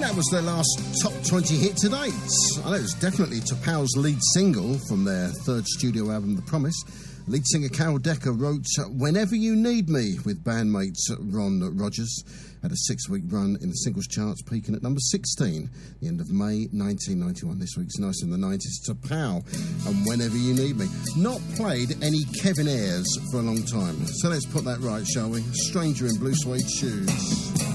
That was their last top 20 hit to date. I know it was definitely T'Pau's lead single from their third studio album, The Promise. Lead singer Carol Decker wrote Whenever You Need Me with bandmate Ron Rogers. Had a 6-week run in the singles charts, peaking at number 16, the end of May 1991. This week's Nice in the 90s, T'Pau and Whenever You Need Me. Not played any Kevin Ayers for a long time. So let's put that right, shall we? Stranger in Blue Suede Shoes.